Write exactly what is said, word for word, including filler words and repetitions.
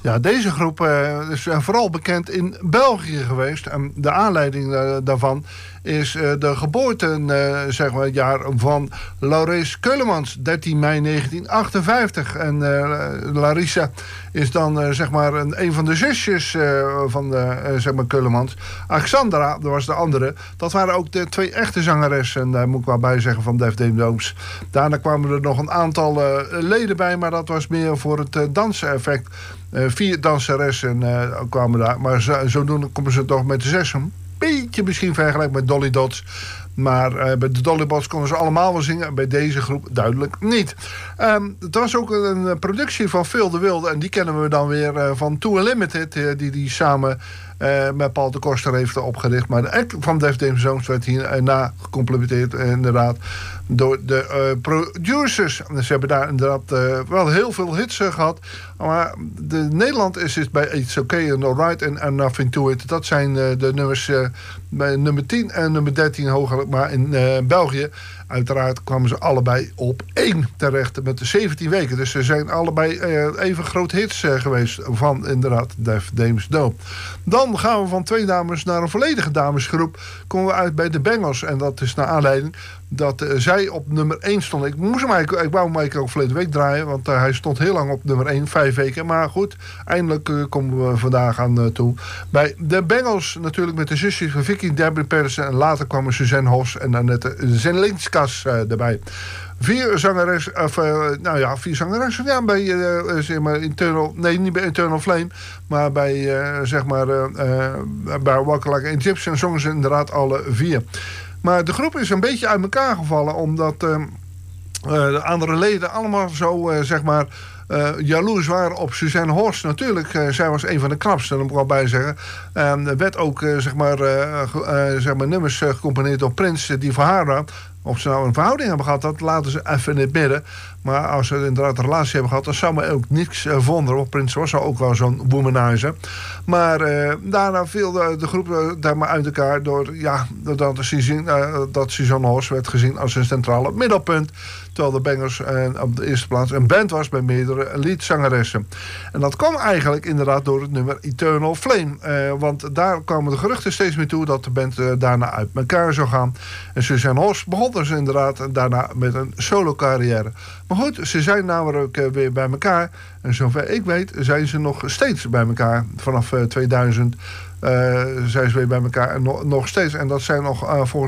Ja, deze groep uh, is vooral bekend in België geweest. En de aanleiding uh, daarvan is uh, de geboorte uh, zeg maar, jaar van Laurens Keulemans, dertien mei negentien achtenvijftig. En uh, Larissa is dan uh, zeg maar een, een van de zusjes uh, van uh, zeg maar Keulemans. Alexandra, dat was de andere. Dat waren ook de twee echte zangeressen. En daar moet ik wel bij zeggen van Def Demo's. Daarna kwamen er nog een aantal uh, leden bij, maar dat was meer voor het uh, dansen-effect. Uh, vier danseressen uh, kwamen daar. Maar zo, zodoende komen ze toch met de zes. Een beetje misschien vergelijkt met Dolly Dots. Maar uh, bij de Dolly Dots konden ze allemaal wel zingen. Bij deze groep duidelijk niet. Um, het was ook een productie van Phil de Wilde. En die kennen we dan weer uh, van Too Unlimited. Uh, die die samen uh, met Paul de Koster heeft opgericht. Maar de act van Def Demo's werd hierna gecomplementeerd. Uh, inderdaad door de uh, producers. Ze hebben daar inderdaad uh, wel heel veel hits uh, gehad. Maar de Nederland is het bij It's Okay and Alright en and Nothing to It. Dat zijn uh, de nummers uh, bij nummer tien en nummer dertien hoger. Maar in uh, België, uiteraard, kwamen ze allebei op één terecht met de zeventien weken. Dus ze zijn allebei uh, even groot hits uh, geweest van inderdaad Def Demo's. Dan gaan we van twee dames naar een volledige damesgroep. Komen we uit bij de Bangles. En dat is naar aanleiding dat uh, zij op nummer één stond. Ik moest hem eigenlijk, ik wou hem eigenlijk ook verleden week draaien, want uh, hij stond heel lang op nummer één, vijf weken. Maar goed, eindelijk uh, komen we vandaag aan uh, toe. Bij de Bangles natuurlijk met de zusjes van Vicky Debbie Pedersen. En later kwamen Suzanne Hos en Annette Zenlinskas uh, erbij. Vier zangeres, of uh, nou ja, vier zangeressen. Ja, bij uh, zeg maar Internal, nee, niet bij Internal Flame, maar bij uh, zeg maar uh, uh, bij Walker Like an Egyptian zongen ze inderdaad alle vier. Maar de groep is een beetje uit elkaar gevallen, omdat uh, uh, de andere leden allemaal zo, uh, zeg maar, uh, jaloers waren op Suzanne Horst. Natuurlijk, uh, zij was een van de knapste, dat moet ik wel bij zeggen. Uh, er werd ook, uh, zeg maar, uh, uh, zeg maar, nummers uh, gecomponeerd door Prince, uh, die voor haar waren. Of ze nou een verhouding hebben gehad, dat laten ze even in het midden. Maar als ze inderdaad een relatie hebben gehad, dan zou me ook niks uh, wonderen. Want Prins was ook wel zo'n womanizer. Maar uh, daarna viel de, de groep uh, daar maar uit elkaar door, ja, doordat uh, dat Suzanne Hos werd gezien als een centrale middelpunt. Terwijl de Bangles uh, op de eerste plaats een band was met meerdere liedzangeressen. En dat kwam eigenlijk inderdaad door het nummer Eternal Flame. Uh, want daar kwamen de geruchten steeds meer toe dat de band uh, daarna uit elkaar zou gaan. En Suzanne Hos begon dus inderdaad daarna met een solo carrière. Maar goed, ze zijn namelijk uh, weer bij elkaar. En zover ik weet zijn ze nog steeds bij elkaar. Vanaf uh, tweeduizend uh, zijn ze weer bij elkaar en no- nog steeds. En dat zijn nog uh, volgens